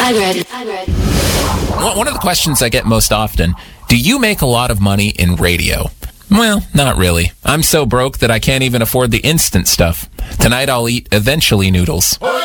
One of the questions I get most often, do you make a lot of money in radio? Well, not really. I'm so broke that I can't even afford the instant stuff. Tonight I'll eat eventually noodles.